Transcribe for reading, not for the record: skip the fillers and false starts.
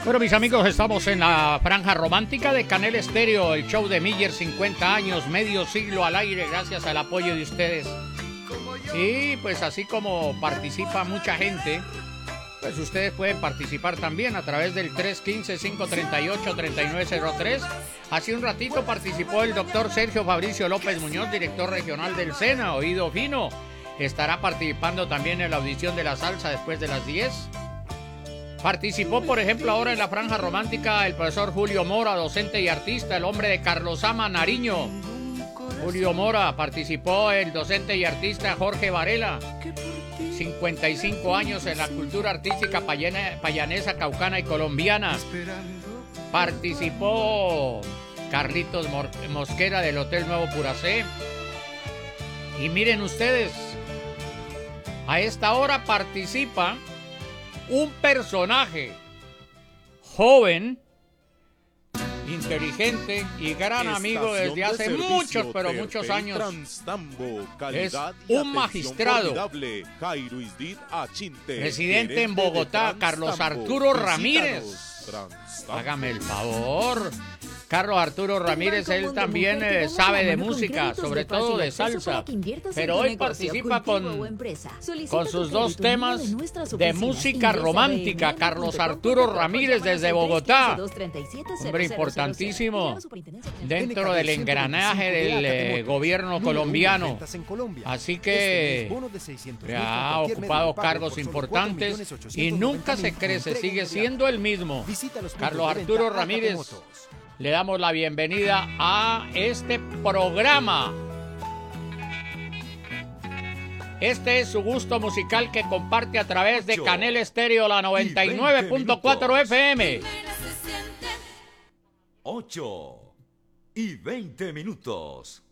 Bueno, mis amigos, estamos en la franja romántica de Canel Estéreo, el show de Miller, 50 años, medio siglo al aire, gracias al apoyo de ustedes. Y pues así como participa mucha gente, pues ustedes pueden participar también a través del 315-538-3903. Hace un ratito participó el doctor Sergio Fabricio López Muñoz, director regional del SENA, Oído Fino. Estará participando también en la audición de la salsa después de las 10. Participó, por ejemplo, ahora en la franja romántica el profesor Julio Mora, docente y artista, el hombre de Carlos Ama Nariño. Julio Mora. Participó el docente y artista Jorge Varela, 55 años en la cultura artística payanesa, caucana y colombiana. Participó Carlitos Mosquera del Hotel Nuevo Puracé. Y miren ustedes, a esta hora participa un personaje joven, inteligente y gran amigo desde hace muchos, pero muchos años. Es un magistrado, residente en Bogotá, Carlos Arturo Ramírez. Hágame el favor. Carlos Arturo Ramírez, él también sabe de música, sobre todo de salsa, pero hoy participa con sus dos temas de música romántica. Carlos Arturo Ramírez desde Bogotá, hombre importantísimo dentro del engranaje del gobierno colombiano, así que ha ocupado cargos importantes y nunca se crece, sigue siendo el mismo. Carlos Arturo Ramírez, le damos la bienvenida a este programa. Este es su gusto musical que comparte a través de Canel Estéreo, la 99.4 FM. 8:20 minutos.